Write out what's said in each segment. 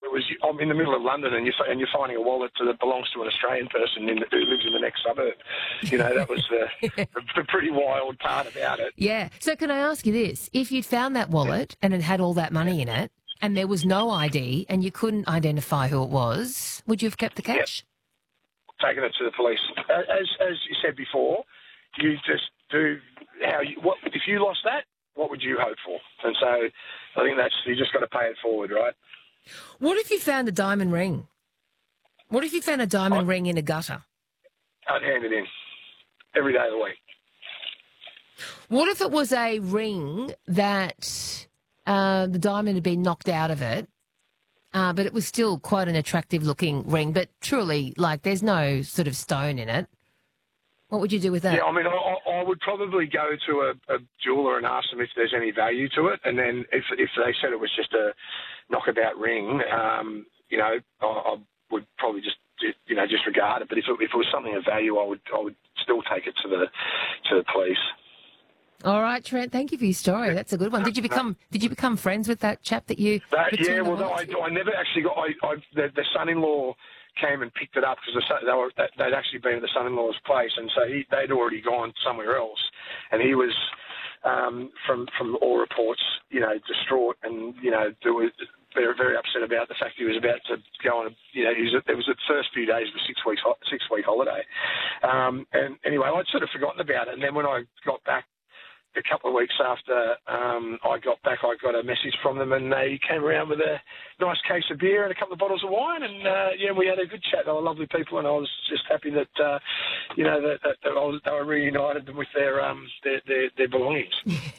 it was I'm in the middle of London and you're finding a wallet that belongs to an Australian person who lives in the next suburb. You know, that was the pretty wild part about it. Yeah. So can I ask you this? If you'd found that wallet and it had all that money in it and there was no ID and you couldn't identify who it was, would you have kept the cash? Yep. Taken it to the police. As you said before, you just do if you lost that, what would you hope for? And so I think you just got to pay it forward, right? What if you found a diamond ring? What if you found a diamond ring in a gutter? I'd hand it in every day of the week. What if it was a ring that the diamond had been knocked out of it, but it was still quite an attractive-looking ring, but truly, like, there's no sort of stone in it? What would you do with that? Yeah, I mean, I would probably go to a jeweller and ask them if there's any value to it, and then if they said it was just a knockabout ring, you know, I would probably just disregard it. But if it was something of value, I would still take it to the police. All right, Trent. Thank you for your story. That's a good one. Did you become friends with that chap that you? Yeah. Well, no, I never actually got. The son-in-law came and picked it up because they'd actually been at the son-in-law's place, and so they'd already gone somewhere else, and he was from all reports, you know, distraught, and you know, very, very upset about the fact he was about to go on. You know, it was the first few days of a 6-week holiday, and anyway, I'd sort of forgotten about it, and then when I got back a couple of weeks after I got back, I got a message from them, and they came around with a nice case of beer and a couple of bottles of wine, and we had a good chat. They were lovely people, and I was just happy that you know that they were reunited with their belongings.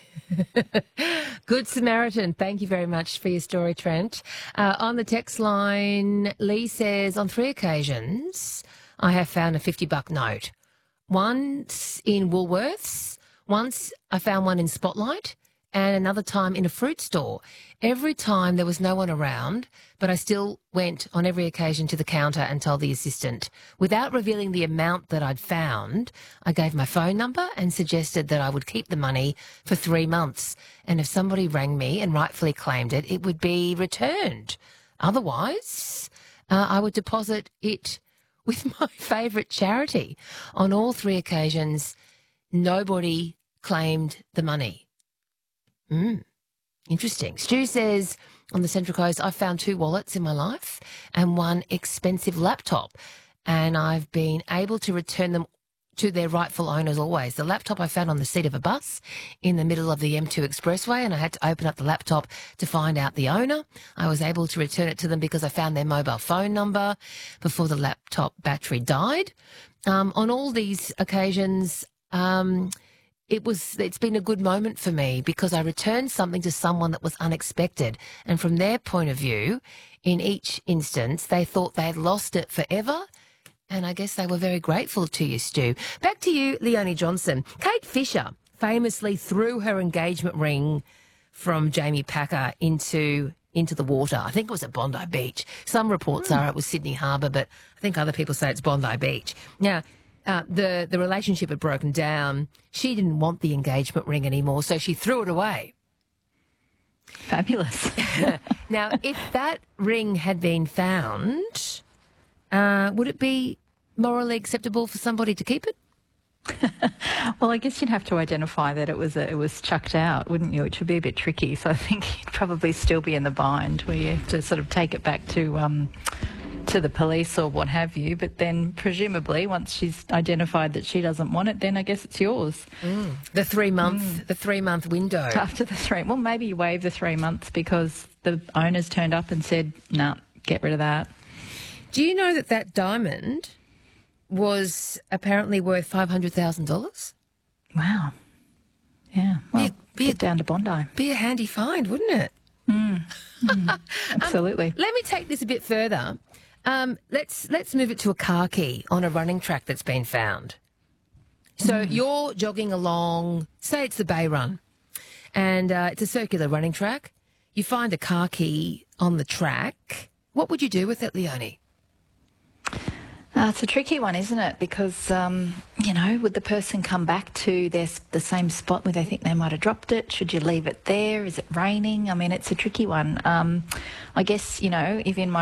Good Samaritan. Thank you very much for your story, Trent. On the text line, Lee says, on 3 occasions, I have found a $50 note. Once in Woolworths. Once I found one in Spotlight and another time in a fruit store. Every time there was no one around, but I still went on every occasion to the counter and told the assistant. Without revealing the amount that I'd found, I gave my phone number and suggested that I would keep the money for 3 months. And if somebody rang me and rightfully claimed it, it would be returned. Otherwise, I would deposit it with my favourite charity. On all 3 occasions, nobody claimed the money. Interesting. Stu says, on the Central Coast, I've found 2 wallets in my life and 1 expensive laptop, and I've been able to return them to their rightful owners always. The laptop I found on the seat of a bus in the middle of the M2 Expressway, and I had to open up the laptop to find out the owner. I was able to return it to them because I found their mobile phone number before the laptop battery died. On all these occasions, it's been a good moment for me because I returned something to someone that was unexpected. And from their point of view, in each instance, they thought they had lost it forever. And I guess they were very grateful to you, Stu. Back to you, Leonie Johnson. Kate Fisher famously threw her engagement ring from Jamie Packer into the water. I think it was at Bondi Beach. Some reports are it was Sydney Harbour, but I think other people say it's Bondi Beach. Now, the relationship had broken down. She didn't want the engagement ring anymore, so she threw it away. Fabulous. Now, if that ring had been found, would it be morally acceptable for somebody to keep it? Well, I guess you'd have to identify that it was chucked out, wouldn't you? Which would be a bit tricky. So I think you'd probably still be in the bind where you have to sort of take it back to the police or what have you. But then presumably once she's identified that she doesn't want it, then I guess it's yours. The 3-month window. After the 3, well, maybe you waive the 3 months because the owners turned up and said, "Nah, get rid of that." Do you know that diamond was apparently worth $500,000? Wow. Yeah. Well, get down to Bondi. Be a handy find, wouldn't it? Absolutely. Let me take this a bit further. Let's move it to a car key on a running track that's been found. So you're jogging along, say it's the Bay Run, and it's a circular running track. You find a car key on the track. What would you do with it, Leonie? It's a tricky one, isn't it? Because, would the person come back to the same spot where they think they might have dropped it? Should you leave it there? Is it raining? I mean, it's a tricky one. I guess, if in my